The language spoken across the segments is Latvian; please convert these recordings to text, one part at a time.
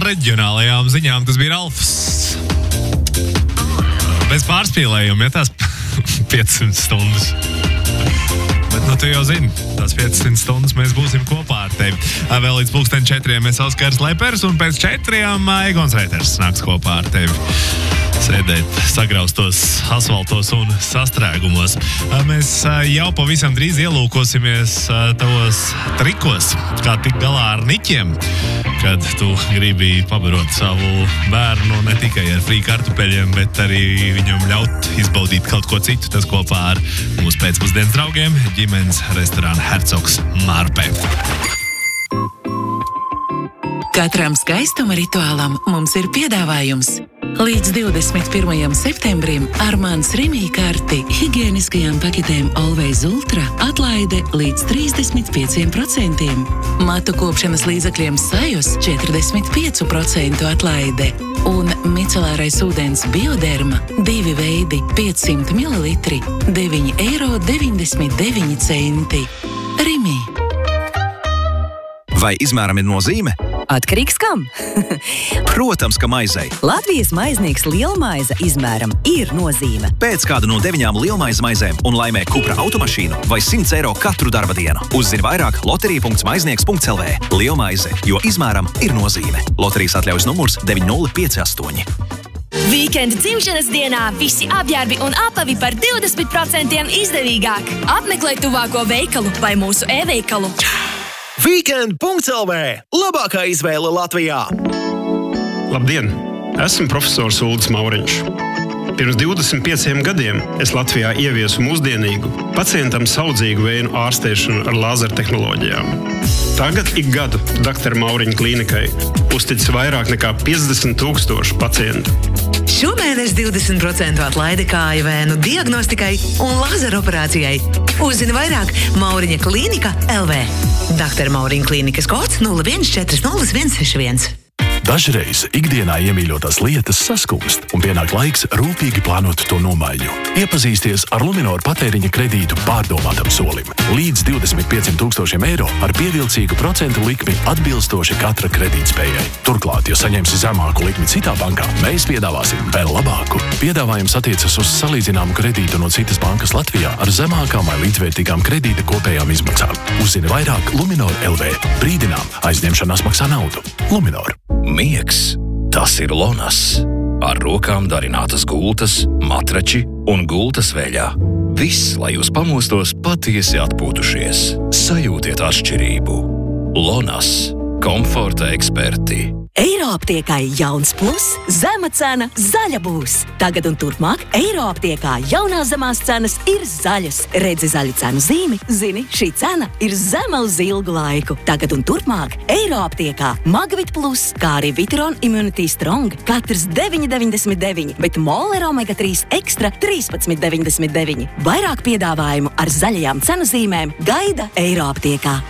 reģionālajām ziņām. Tas bija Ralfs. Bez pārspīlējuma, ja tās 500 stundas. Bet, tu jau zini, tās 500 stundas mēs būsim kopā ar tevi. Vēl līdz 4:00 mēs Oskars Lepers, un pēc 4:00 Egons Reiters nāks kopā ar tevi. Sēdēt sagraustos asfaltos un sastrēgumos. Mēs jau pavisam drīz ielūkosimies tavos trikos, kā tik galā ar niķiem, kad tu gribi pabarot savu bērnu ne tikai ar frī kartupeļiem, bet arī viņam ļaut izbaudīt kaut ko citu. Tas kopā ar mūsu pēcpusdienas draugiem ģimenes restorāna Hercogs Mārpē. Katram skaistuma rituālam mums ir piedāvājums. Līdz 21. septembrim ar mans Rimī karti higieniskajām paketēm Always Ultra atlaide līdz 35%. Matu kopšanas līdzekļiem Sajus 45% atlaide. Un micelārais ūdens Bioderma 2 veidi 500 ml 9,99 €. Rimī. Vai izmēram ir nozīme? Atkarīgs kam? Protams, ka maizei. Latvijas maiznieks lielmaize izmēram ir nozīme. Pēc kādu no 9 lielmaize maizēm un laimē Cupra automašīnu vai 100 € katru darba dienu. Uzzini vairāk loterija.maiznieks.lv. Lielmaize, jo izmēram ir nozīme. Loterijas atļaujas numurs 9058. Vīkenda dzimšanas dienā visi apģērbi un apavi par 20% izdevīgāk. Apmeklē tuvāko veikalu vai mūsu e-veikalu. Weekend.lv. Labākā izvēle Latvijā! Labdien! Esmu profesors Uldis Mauriņš. Pirms 25 gadiem es Latvijā ieviesu mūsdienīgu, pacientam saudzīgu vēju ārstēšanu ar lāzertehnoloģijām. Tagad ik gadu Dr. Mauriņa klīnikai uztic vairāk nekā 50 000 pacientu. Šomēnes 20% atlaide kāju vēnu diagnostikai un lāzeroperācijai. Uzzini vairāk Mauriņa klīnika LV. Dr. Mauriņa klīnikas kods 01400161. Dažreiz ikdienā iemīļotās lietas saskumst, un pienāk laiks rūpīgi plānot to nomaiņu. Iepazīsties ar Luminoru patēriņa kredītu pārdomātam solim. Līdz 25 000 € ar pievilcīgu procentu likmi atbilstoši katra kredītspējai. Turklāt, ja saņemsi zemāku likmi citā bankā, mēs piedāvāsim vēl labāku. Piedāvājums attiecas uz salīdzināmu kredītu no citas bankas Latvijā ar zemākām vai līdzvērtīgām kredīta kopējām izmaksām. Uzzini vairāk Luminor LV. Brīdinām, aizņemšanās maksā naudu. Luminor. Miegs, tas ir Lonas. Ar rokām darinātas gultas, matrači un gultas veļā. Viss, lai jūs pamostos patiesi atpūtušies. Sajūtiet atšķirību. Lonas. Komforta eksperti. Eiroaptiekai jauns plus, zema cena, zaļa būs. Tagad un turpmāk Eiroaptiekā jaunās zemās cenas ir zaļas. Redzi zaļu cenu zīmi, zini, šī cena ir zema uz ilgu laiku. Tagad un turpmāk Eiroaptiekā Magvit plus, kā arī Viteron Immunity Strong, katrs 9,99, bet Moller Omega 3 Extra 13,99. Vairāk piedāvājumu ar zaļajām cenu zīmēm gaida Eiroaptiekā.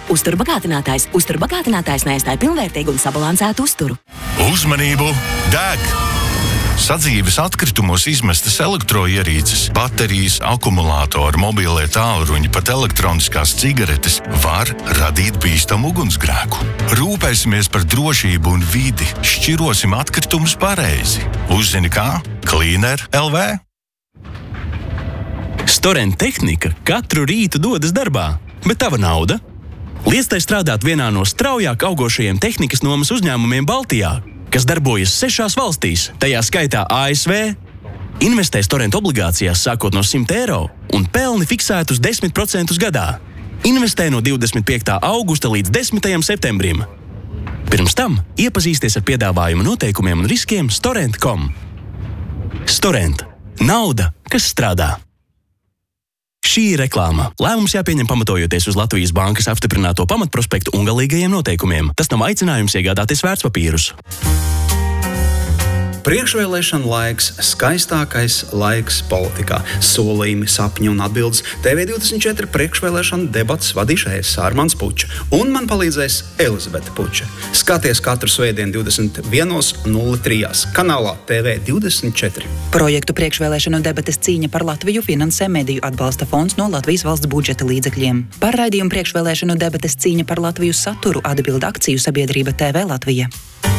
Uzturbagātinātājs neaizstāja pilnvērtīgu un sabalansētu uzturu. Uzmanību! Deg! Sadzīves atkritumos izmestas elektroierīces, baterijas, akumulātori, mobilie tālruņi, pat elektroniskās cigaretes var radīt bīstamu ugunsgrēku. Rūpēsimies par drošību un vidi, šķirosim atkritumus pareizi. Uzzini kā? Cleaner LV. Storent tehnika katru rītu dodas darbā, bet tava nauda? Liec tai strādāt vienā no straujāk augošajiem tehnikas nomas uzņēmumiem Baltijā, kas darbojas 6 valstīs, tajā skaitā ASV. Investē Storent obligācijās sākot no 100 € un pelni fiksētus 10% gadā. Investē no 25. augusta līdz 10. septembrim. Pirms tam iepazīsties ar piedāvājumu noteikumiem un riskiem Storent.com. Storent. Nauda, kas strādā. Šī ir reklāma. Lēmums jāpieņem pamatojoties uz Latvijas bankas apstiprināto pamatprospektu un galīgajiem noteikumiem. Tas nav aicinājums iegādāties vērtspapīrus. Priekšvēlēšana laiks, skaistākais laiks politikā. Solījumi, sapņi un atbildes. TV24 priekšvēlēšana debatas vadīšu es, Armāns Puča, un man palīdzēs Elizabete Puča. Skaties katru svētdienu 21:03 kanālā TV24. Projektu priekšvēlēšanu debates cīņa par Latviju finansē Mediju atbalsta fonds no Latvijas valsts budžeta līdzekļiem. Par raidījumu priekšvēlēšanu debates cīņa par Latviju saturu atbild akciju sabiedrība TV Latvija.